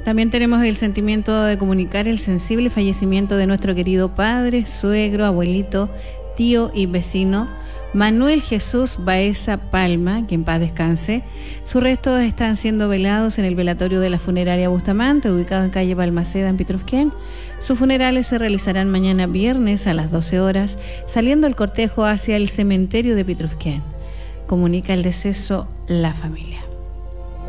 También tenemos el sentimiento de comunicar el sensible fallecimiento de nuestro querido padre, suegro, abuelito, tío y vecino, Manuel Jesús Baeza Palma, que en paz descanse. Sus restos están siendo velados en el velatorio de la funeraria Bustamante, ubicado en calle Balmaceda, en Pitrufquén. Sus funerales se realizarán mañana viernes a las 12 horas, saliendo el cortejo hacia el cementerio de Pitrufquén. Comunica el deceso la familia.